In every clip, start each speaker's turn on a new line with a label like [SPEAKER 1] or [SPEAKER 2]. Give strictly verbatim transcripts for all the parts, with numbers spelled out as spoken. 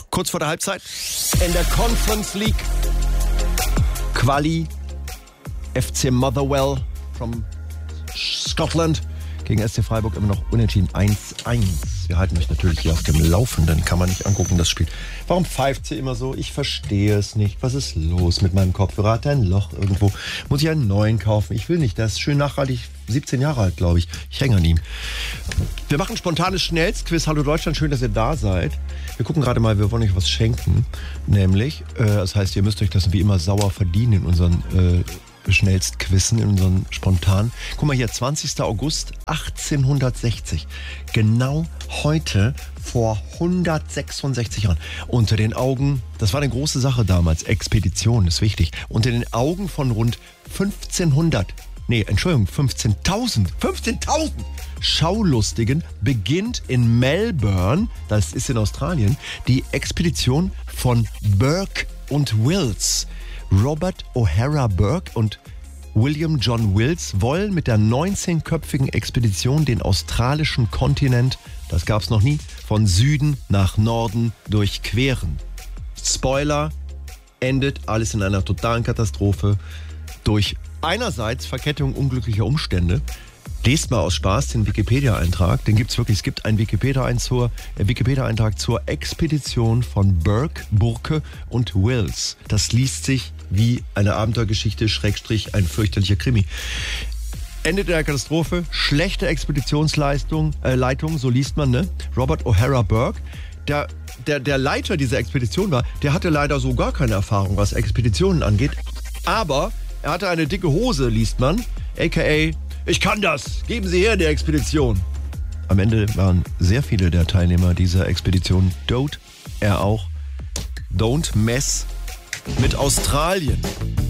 [SPEAKER 1] Kurz vor der Halbzeit in der Conference League Quali F C Motherwell from Scotland gegen S C Freiburg immer noch unentschieden eins eins. Wir halten euch natürlich hier auf dem Laufenden, kann man nicht angucken, das Spiel. Warum pfeift sie immer so? Ich verstehe es nicht. Was ist los mit meinem Kopfhörer? Hat er ein Loch irgendwo? Muss ich einen neuen kaufen? Ich will nicht, der ist schön nachhaltig, siebzehn Jahre alt, glaube ich. Ich hänge an ihm. Wir machen ein spontanes Schnellstquiz. Hallo Deutschland, schön, dass ihr da seid. Wir gucken gerade mal, wir wollen euch was schenken. Nämlich, äh, das heißt, ihr müsst euch das wie immer sauer verdienen in unseren äh, Schnellstquizzen, in unseren spontanen. Guck mal hier, zwanzigster August achtzehnhundertsechzig. Genau heute vor hundertsechsundsechzig Jahren. Unter den Augen, das war eine große Sache damals, Expedition ist wichtig, unter den Augen von rund fünfzehnhundert, nee, Entschuldigung, fünfzehntausend, fünfzehntausend Schaulustigen beginnt in Melbourne, das ist in Australien, die Expedition von Burke und Wills. Robert O'Hara Burke und William John Wills wollen mit der neunzehnköpfigen Expedition den australischen Kontinent, das gab's noch nie, von Süden nach Norden durchqueren. Spoiler, endet alles in einer totalen Katastrophe durch einerseits Verkettung unglücklicher Umstände. Lest mal aus Spaß den Wikipedia-Eintrag, den gibt's wirklich. Es gibt einen Wikipedia-Eintrag zur, äh, Wikipedia-Eintrag zur Expedition von Burke, Burke und Wills. Das liest sich wie eine Abenteuergeschichte, Schrägstrich, ein fürchterlicher Krimi. Ende der Katastrophe, schlechte Expeditionsleistung, äh, Leitung, so liest man, ne? Robert O'Hara Burke, der, der, der Leiter dieser Expedition war, der hatte leider so gar keine Erfahrung, was Expeditionen angeht. Aber er hatte eine dicke Hose, liest man, aka ich kann das! Geben Sie her, die Expedition! Am Ende waren sehr viele der Teilnehmer dieser Expedition tot. Er auch. Don't mess mit Australien.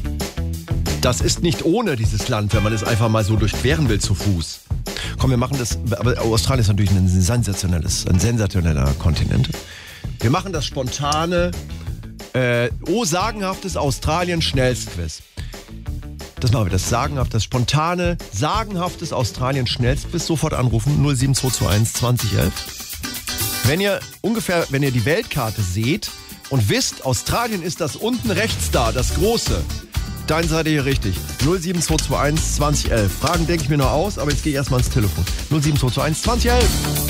[SPEAKER 1] Das ist nicht ohne dieses Land, wenn man es einfach mal so durchqueren will zu Fuß. Komm, wir machen das. Aber Australien ist natürlich ein sensationelles, ein sensationeller Kontinent. Wir machen das spontane, äh, oh, sagenhaftes Australien-Schnellstquiz. Das machen wir, das sagenhaft, das spontane, sagenhaftes Australien-Schnellstquiz. Sofort anrufen, null sieben zwei zwei eins zwanzig elf. Wenn ihr ungefähr, wenn ihr die Weltkarte seht und wisst, Australien ist das unten rechts da, das große, dann seid ihr hier richtig. null sieben zwei zwei eins zwanzig elf. Fragen denke ich mir noch aus, aber jetzt gehe ich erstmal ins Telefon. null sieben zwei zwei eins zwanzig elf.